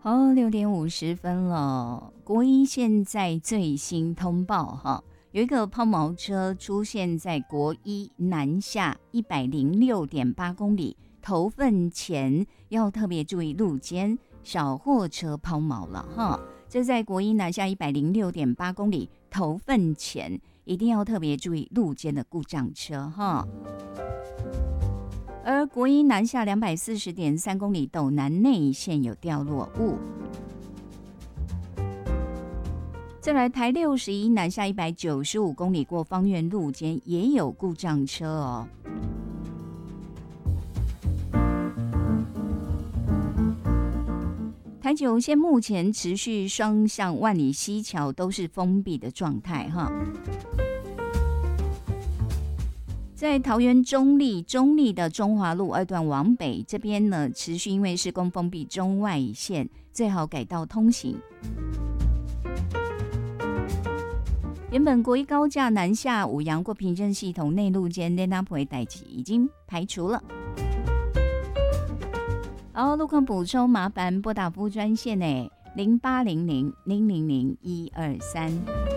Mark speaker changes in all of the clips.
Speaker 1: 好，6点50了。国一现在最新通报哈，有一个抛锚车出现在国一南下106.8公里，头份前要特别注意路肩，小货车抛锚了哈。这在国一南下106.8公里，头份前一定要特别注意路肩的故障车哈。而国一南下240.3公里，斗南内线有掉落物。再来台61南下195公里，过芳苑路间也有故障车哦。台九线目前持续双向万里溪桥都是封闭的状态哈。在桃园中立的中华路2段往北这边呢，持续因为施工封闭中外线，最好改道通行。原本国一高架南下五杨过平镇系统内路间内拉普的代志已经排除了。好，路况补充，麻烦拨打服务专线0800-000-123。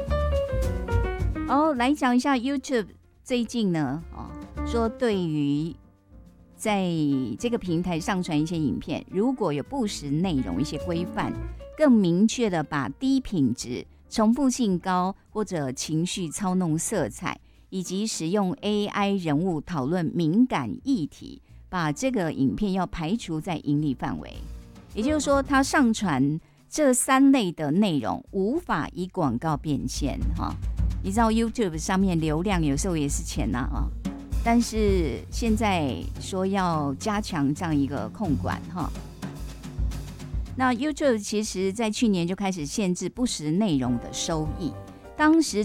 Speaker 1: 好，来讲一下 YouTube。最近呢，说对于在这个平台上传一些影片，如果有不实内容一些规范，更明确的把低品质、重复性高或者情绪操弄色彩，以及使用 AI 人物讨论敏感议题，把这个影片要排除在盈利范围。也就是说，它上传这3类的内容无法以广告变现哈。你知道 YouTube 上面流量有时候也是钱啊，但是现在说要加强这样一个控管哈。那 YouTube 其实在去年就开始限制不实内容的收益，当时